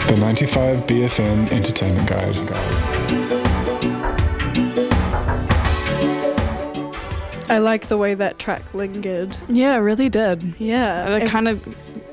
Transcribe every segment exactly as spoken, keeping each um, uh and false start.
The ninety-five B F M Entertainment Guide. I like the way that track lingered. Yeah, it really did. Yeah. It kind of...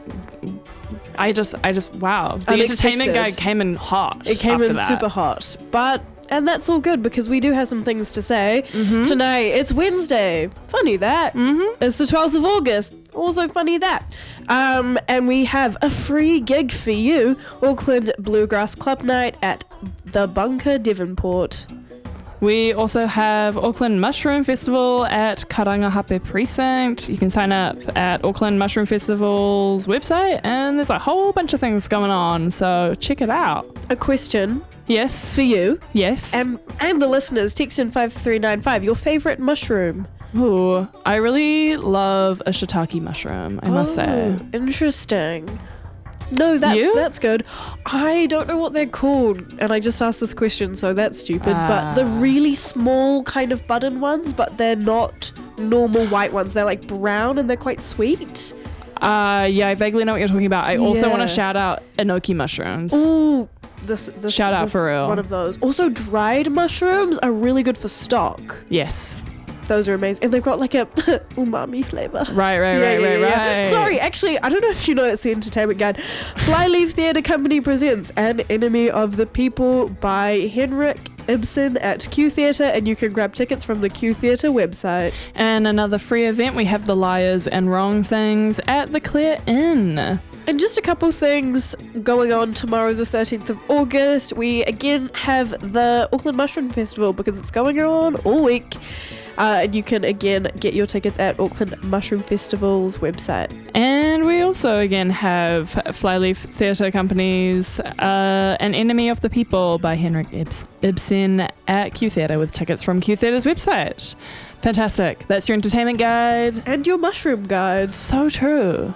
I just, I just, wow. The Entertainment Guide came in hot. It came in that. super hot. But, and that's all good because we do have some things to say. Mm-hmm. Tonight, it's Wednesday. Funny that. Mm-hmm. It's the twelfth of August. Also funny that. Um, and we have a free gig for you. Auckland Bluegrass Club Night at the Bunker, Devonport. We also have Auckland Mushroom Festival at Karangahape Precinct. You can sign up at Auckland Mushroom Festival's website, and there's a whole bunch of things going on, so check it out. A question. Yes. For you. Yes. And, and the listeners, text in five three nine five, your favourite mushroom. Ooh, I really love a shiitake mushroom, I must oh, say. Interesting. No, that's you? that's good. I don't know what they're called, and I just asked this question, so that's stupid. Ah. But the really small kind of button ones, but they're not normal white ones. They're like brown and they're quite sweet. Uh, yeah, I vaguely know what you're talking about. I also Yeah. want to shout out enoki mushrooms. Ooh, this, this Shout out this for real. One of those. Also, dried mushrooms are really good for stock. Yes. Those are amazing, and they've got like a umami flavor. Right, right, Yeah, right, yeah, right, yeah. right. Sorry, actually, I don't know if you know it's the Entertainment Guide. Flyleaf Theatre Company presents An Enemy of the People by Henrik Ibsen at Q Theatre, and you can grab tickets from the Q Theatre website. And another free event, we have The Liars and Wrong Things at the Clear Inn. And just a couple things going on tomorrow, the thirteenth of August. We again have the Auckland Mushroom Festival because it's going on all week. Uh, and you can again get your tickets at Auckland Mushroom Festival's website. And we also again have Flyleaf Theatre Company's uh, An Enemy of the People by Henrik Ibs- Ibsen at Q Theatre with tickets from Q Theatre's website. Fantastic. That's your entertainment guide. And your mushroom guide. So true.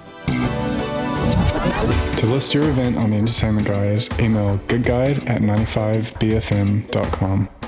To list your event on the Entertainment Guide, email goodguide at ninety-five b f m dot com.